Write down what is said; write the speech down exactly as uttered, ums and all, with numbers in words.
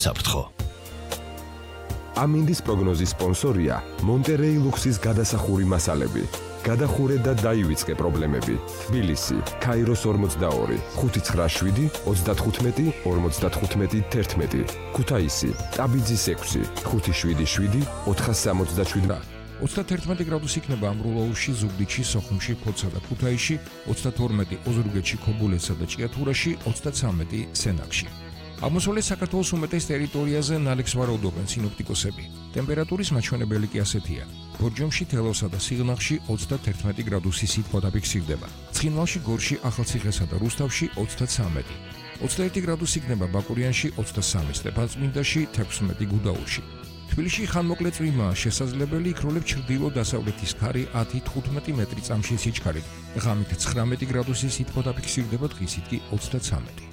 საფრთხო. ამინდის პროგნოზის სპონსორია მონტერეი ლუქსის გადასახური მასალები. გადახურე და დაივიწყე პრობლემები. თბილისი, ქაიროს ორმოცდაორი, ხუთი ცხრა შვიდი, ოცდათხუთმეტი, ორმოცდათხუთმეტი, თერთმეტი. ქუთაისი, ტაბიძის ექვსი, ხუთი შვიდი შვიდი, ოთხას სამოცდაშვიდი. ოცდათერთმეტი გრადუსი იქნება ამბროლაურში, ზუგდიდში, სოხუმში, ფოთსა და ქუთაისში, ოცდათორმეტი ოზურგეთში, ქობულეთსა და ჭიათურაში, ოცდაცამეტი სენაკში. აღმოსავლეთ საქართველოს უმეტეს ტერიტორიაზე ნალექს ვარაუდობენ სინოპტიკოსები. ტემპერატურის მაჩვენებელი კი ასეთია. ბორჯომში, თელავსა და სიღნაღში ოცდათერთმეტი გრადუსი სითბო დაფიქსირდება. ცხინვალში, გორში, ახალციხესა და რუსთავში ოცდაცამეტი. ოცდაერთი გრადუსი იქნება ბაკურიანში, ოცდასამი სტეფანწმინდაში, თექვსმეტი გუდაურში. თბილისში ხანმოკლე წვიმაა შესაძლებელი, იქროლებს ჩრდილო-დასავლეთის ქარი ათი თხუთმეტი მეტრი წამში სიჩქარით. ღამით ცხრამეტი გრადუსი სითბო დაფიქსირდება, დღისით კი ოცდაცამეტი.